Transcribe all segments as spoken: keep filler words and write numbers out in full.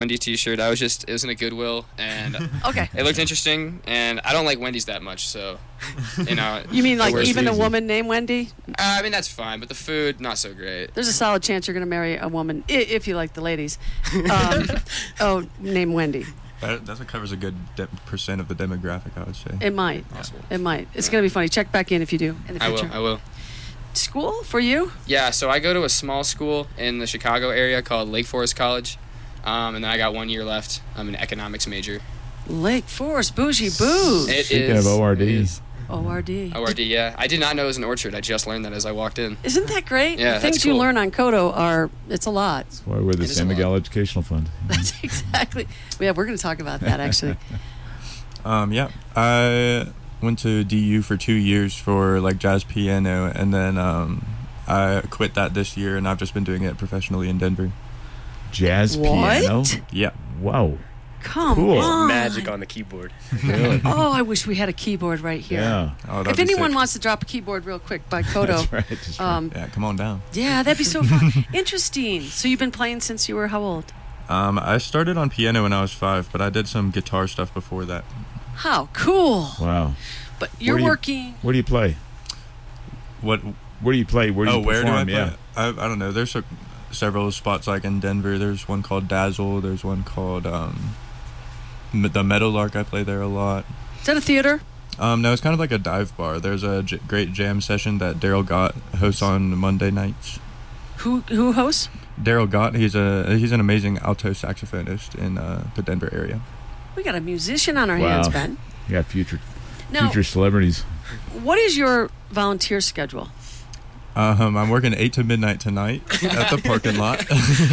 Wendy's t-shirt. I was just, it was in a Goodwill, and Okay. it looked interesting, and I don't like Wendy's that much, so, you know. You mean like it was even a easy. woman named Wendy? Uh, I mean, that's fine, but the food, not so great. There's a solid chance you're going to marry a woman, i- if you like the ladies. Um, oh, named Wendy. That, that's what covers a good de- percent of the demographic, I would say. It might. Possible. It might. It's going to be funny. Check back in if you do in the I future. will, I will. School for you? Yeah, so I go to a small school in the Chicago area called Lake Forest College, um, and then I got one year left. I'm an economics major. Lake Forest, bougie booze. It Speaking is- of O R D. it is. O R D. O R D, yeah. I did not know it was an orchard. I just learned that as I walked in. Isn't that great? Yeah, the things that's you cool. learn on Kodo are, it's a lot. That's why we're the It is a San lot. Miguel Educational Fund. That's exactly. Yeah, we're going to talk about that actually. Um, yeah, I went to D U for two years for like jazz piano, and then um, I quit that this year, and I've just been doing it professionally in Denver. Jazz What? piano. Yeah. Wow. Come Cool. on. Magic on the keyboard. Really? Oh, I wish we had a keyboard right here. Yeah. Oh, that'd If be anyone sick. wants to drop a keyboard real quick by Kodo, That's right. That's right. um, Yeah, come on down. yeah, that'd be so fun. Interesting. So you've been playing since you were how old? Um, I started on piano when I was five, but I did some guitar stuff before that. How cool. Wow. But you're do you- working. Where do you play? What? Where do you play? Where do oh, you where do I perform? play? Yeah. I, I don't know. There's a, several spots like in Denver. There's one called Dazzle. There's one called um, M- the Meadowlark. I play there a lot. Is that a theater? Um, no, it's kind of like a dive bar. There's a j- great jam session that Daryl Gott hosts on Monday nights. Who who hosts? Daryl Gott, he's a he's an amazing alto saxophonist in uh, the Denver area. We got a musician on our Wow. hands, Ben. You got future Now, future celebrities. what is your volunteer schedule? Um, I'm working eight to midnight tonight at the parking lot.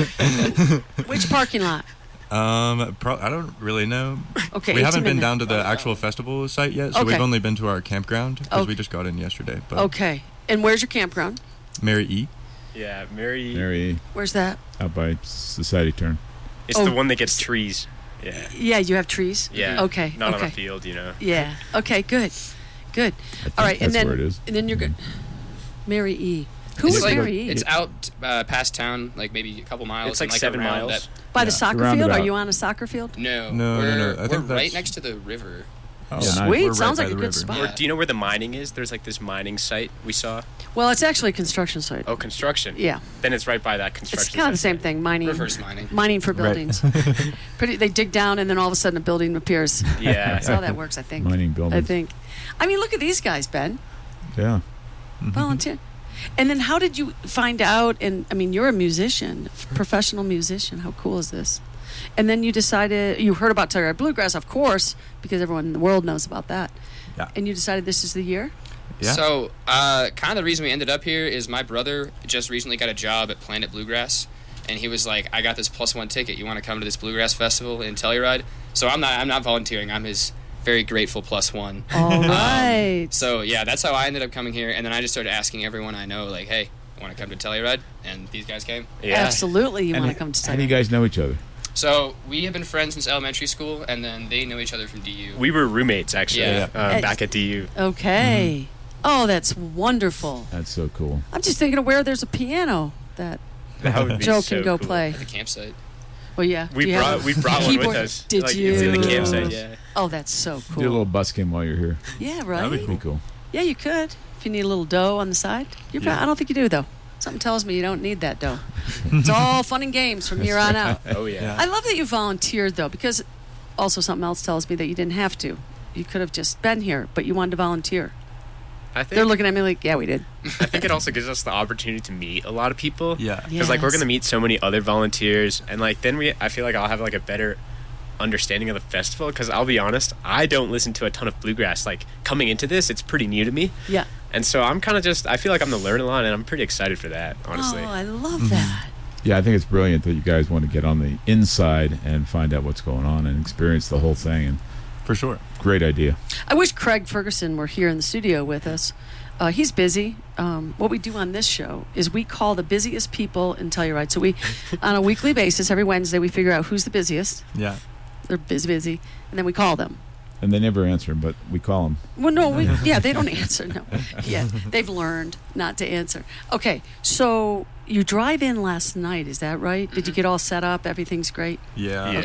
Which parking lot? um, pro- I don't really know. Okay, we eight haven't to been midnight. down to the actual festival site yet, so Okay. we've only been to our campground because Okay. we just got in yesterday. But Okay. And where's your campground? Mary E. Yeah, Mary. Mary Where's that? out by Society Turn. It's Oh. the one that gets trees. Yeah. Yeah, you have trees. Yeah. Okay. Not okay. on a field, you know. Yeah. Okay. Good. Good. I think All right. that's and then where it is. and then you're good. Mary E. Who It's is like- Mary E? It's out uh, past town, like maybe a couple miles. It's like and, seven around miles. That, By the yeah, soccer roundabout. field? Are you on a soccer field? no, No, no, we're, no, I think we're right that's- next to the river. Oh, Yeah. nice. Sweet. We're right Sounds by like a the good river. spot. Or Yeah. do you know where the mining is? There's like this mining site we saw. Well, it's actually a construction site. Oh, construction. Yeah. Then it's right by that construction It's kind of the site. same thing. Mining. Reverse mining. Mining for Right. buildings. Pretty. They dig down and then all of a sudden a building appears. Yeah. That's how that works, I think. Mining I buildings. think. I mean, look at these guys, Ben. Yeah. Mhm. Volunteer. And then how did you find out? And I mean, you're a musician, professional musician. How cool is this? And then you decided, you heard about Telluride Bluegrass, of course, because everyone in the world knows about that. Yeah. And you decided this is the year? Yeah. So, uh, kind of the reason we ended up here is my brother just recently got a job at Planet Bluegrass, and he was like, "I got this plus one ticket. You want to come to this bluegrass festival in Telluride?" So I'm not, I'm not volunteering. I'm his very grateful plus one. All Um, right. So yeah, that's how I ended up coming here, and then I just started asking everyone I know, like, "Hey, you want to come to Telluride?" And these guys came. Yeah. Absolutely, you And want to come to How do you Telluride. guys know each other? So we have been friends since elementary school, and then they know each other from D U. We were roommates actually. Yeah. Uh, back at D U. Okay. Oh, that's wonderful. That's so cool. I'm just thinking of where there's a piano that That would be Joe so can go cool. play. At the campsite. Well, yeah. We Do you have brought we brought one with keyboard? us. Did like, you? It's in the Yeah. campsite. Yeah. Oh, that's so cool. Do a little busking while you're here. Yeah, That'd right? be Pretty cool. Yeah, you could. If you need a little dough on the side. You're Yeah. prob- I don't think you do, though. Something tells me you don't need that dough. It's all fun and games from here on out. Oh yeah. Yeah. I love that you volunteered, though, because also something else tells me that you didn't have to. You could have just been here, but you wanted to volunteer. I think They're looking at me like, yeah, we did. I think it also gives us the opportunity to meet a lot of people. Yeah. Because like we're Yes. gonna meet so many other volunteers, and like then we, I feel like I'll have like a better understanding of the festival. Because I'll be honest, I don't listen to a ton of bluegrass. Like coming into this, it's pretty new to me, Yeah. and so I'm kind of just, I feel like I'm gonna learn a lot, and I'm pretty excited for that. Honestly, Oh, I love that. Yeah, I think it's brilliant that you guys want to get on the inside and find out what's going on and experience the whole thing. And For sure. great idea. I wish Craig Ferguson were here in the studio with us. Uh, he's busy. Um, what we do on this show is we call the busiest people in Telluride. So we, on a weekly basis, every Wednesday, we figure out who's the busiest. Yeah. They're busy, busy, and then we call them. And they never answer, but we call them. Well, no, we, yeah, they don't answer. No, yeah, they've learned not to answer. Okay, so you drive in last night, is that right? Did you get all set up? Everything's great. Yeah. Yeah.